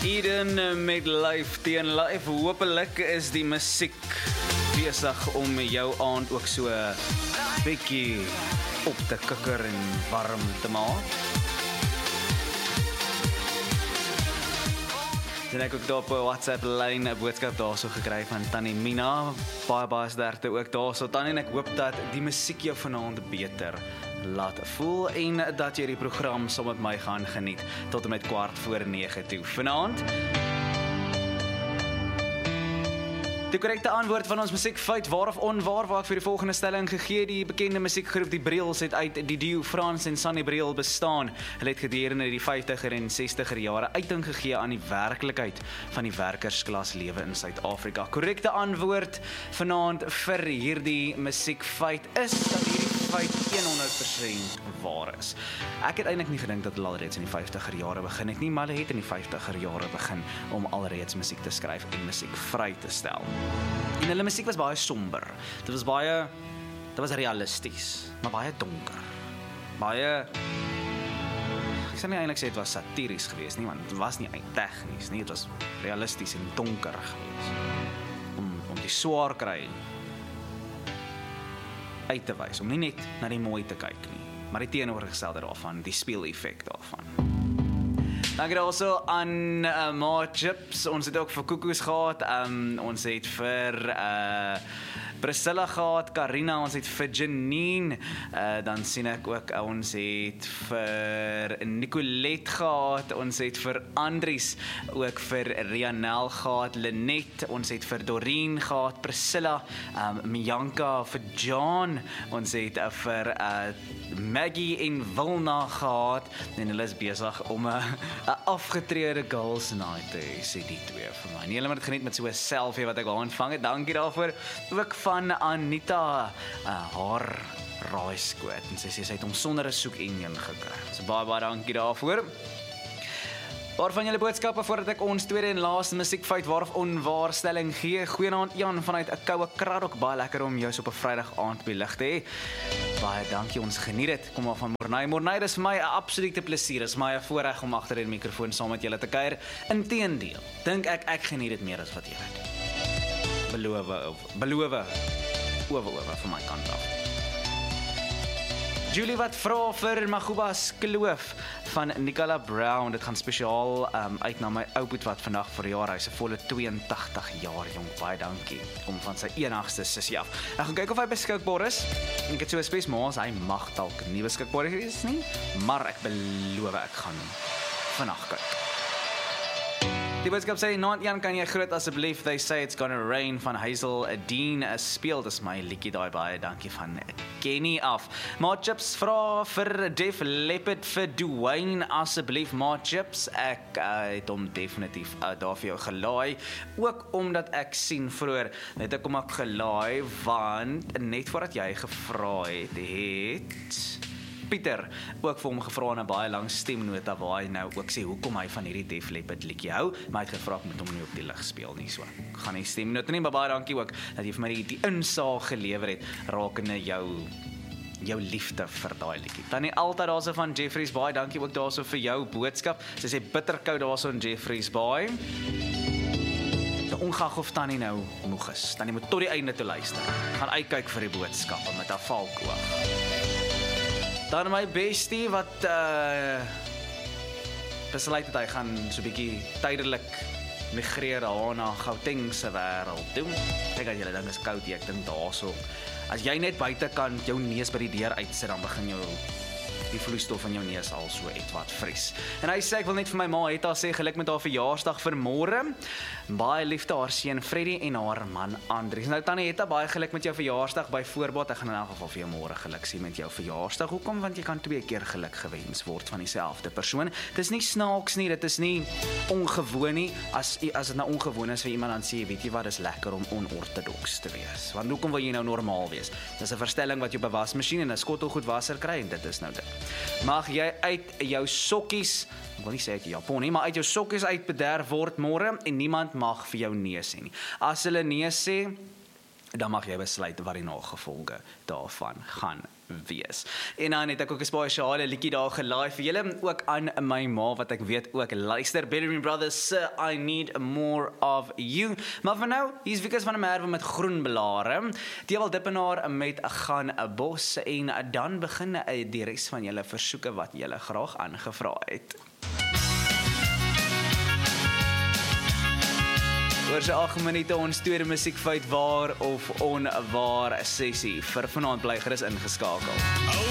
Eden met Life teen Life. Hoopelik is die musiek besig om jou aand ook so bietjie op te kikker en warm te maak. En ek ook daar op WhatsApp lyn 'n boodskap daarso gekry van Tannie Mina. Baie sterkte ook daarso. Tannie, en ek hoop dat die musiek jou vanaand beter laat voel en dat jy die program saam met my gaan geniet tot en met 8:45 toe vanaand. Die korrekte antwoord van ons musiekfeit, waar of onwaar, waar ek vir die volgende stelling gegee. Die bekende musiekgroep Die Briels het uit die duo Frans en Sunny Briel bestaan. Hulle het gedurende die 50er en 60er jare uiting gegee aan die werklikheid van die werkersklas lewe in Suid-Afrika. Korrekte antwoord vanaand vir hierdie musiekfeit is dat hierdie feit 100% waar is. Ek het eintlik nie gedink dat hulle alreeds in die 50er jare begin het nie, maar hulle het in die 50er jare begin om alreeds musiek te skryf en musiek vry te stel. En hulle musiek was baie somber. Dit was realisties, maar baie donker. Ek sal nie eintlik sê dit was satiries geweest nie, want dit was nie tegnies nie, dit was realisties en donker geweest. Om die swaar kry uit te wys, om nie net na die mooi te kyk nie, maar die teenoorgestelde daarvan, die speel-effek daarvan. Dankie also aan Ma Chips, ons het ook vir Koekoes gehad, ons het vir Priscilla gehad, Karina, ons het vir Janine, dan sien ek ook, ons het vir Nicolette gehad, ons het vir Andries, ook vir Rianel gehad, Lynette, ons het vir Doreen gehad, Priscilla, Mianka, vir John, ons het vir Maggie en Wilna gehad, en hulle is besig om 'n afgetrede girls night te hê, sê die twee vir my. En julle moet het geniet met so 'n selfie wat ek al ontvang het, dankie daarvoor, ook van Anita, haar raaiskoot, en sy het hom sonder 'n soek-enjin gekry, so baie dankie daarvoor. Waarvan julle boodskappe voordat ek ons tweede en laaste musiekfeit waar of onwaar stelling gee. Goeienaand Jan vanuit 'n koue Kraddock, baie lekker om jou so op 'n Vrydag aand by lig te hê. Baie dankie, ons geniet dit. Kom maar van Mornay. Mornay, dis vir my 'n absolute plesier. Dis my 'n voorreg om agter die mikrofoon saam met julle te kuier. Inteendeel, dink ek geniet dit meer as wat julle doen. Beloof oor van my kant af. Julie wat vra vir Magubas Kloof van Nicola Brown. Dit gaan spesiaal uit na my ouboet wat vandag verjaar. Hy's 'n volle 82 jaar jong. Baie dankie. Kom van sy enigste sussie af. Ek gaan kyk of hy beskikbaar is. Ek het so 'n spes maar hy mag dalk nie beskikbaar is nie, maar ek beloof ek gaan vandag kyk. Die boodskap sê, "Naand Jan, kan jy groot asseblief They Say It's Gonna Rain van Hazel Dean speel." Dis my liedjie daai, baie dankie van Kenny af. Ma Chips vra vir Def Leppard vir Dwayne asseblief. Ma Chips, ek het hom definitief daar vir jou gelaai, ook omdat ek sien vroeër het ek hom ook gelaai, want net voordat jy gevra het Pieter ook vir hom gevra in 'n baie lang stemnota waar hy nou ook sê hoekom hy van hierdie Def Leppard liedjie hou, maar hy het gevra ek moet hom nie op die lig speel nie, so ek gaan nie stemnota nie, maar baie dankie ook dat jy vir my die insaag gelewer het rakende jou liefde vir daai liedjie. Tannie altyd daarso van Jeffreys Bay, dankie ook daarso vir jou boodskap. Sy sê bitterkoud daarso in Jeffreys Bay. Ongeag of Tannie nou moeg is, Tannie moet tot die einde toe luister. Gaan uitkyk vir die boodskappe met 'n valkoog. Dan my bestie wat besluit dat hy gaan so 'n bietjie tydelik migreer daar na Gauteng se wêreld toe. Kyk as jy dink is koud, ek dink daarso. As jy net buitekant jou neus by die deur uitsit, dan begin jou die vloeistof in jou neus al so etwat vries. En hy sê ek wil net vir my ma Hetta sê geluk met haar verjaarsdag vir môre. Baie liefde haar seun Freddie en haar man Andries. Nou Tannie Hetta, baie geluk met jou verjaarsdag by voorbaat. Ek gaan in elk geval vir jou môre geluk sê met jou verjaarsdag. Hoekom? Want jy kan 2 keer geluk gewens word van dieselfde persoon. Dis nie snaaks nie, dit is nie ongewoon nie. As dit nou ongewoon is vir iemand dan sê jy, weet jy wat, dis lekker om onorthodox te wees. Want hoekom wil jy nou normaal wees? Dis 'n verstelling wat jy op 'n wasmasjien en 'n skottelgoed wasser kry en dit is nou dit. Mag jy uit jou sokkies, ek wil nie sê uit jou japon nie, maar uit jou sokkies uitbederf word môre en niemand mag vir jou nee sê nie. As hulle nee sê, dan mag jy besluit wat die nagevolge daarvan gaan wees. En dan het ek ook 'n spesiale liedjie daar gelaai vir julle, ook aan my ma, wat ek weet ook luister. Bellarmine Brothers, Sir, I Need More of You. Maar vir nou, hier's Wikus van der Merwe met Groen Blare. Dewald Dippenaar met Gaan 'n Bos, en dan begin die res van julle versoeke wat julle graag aangevra het. Oor so 8 minute ons tweede musiekfeit waar of onwaar sessie. Vir vanaand bly gerus ingeskakel.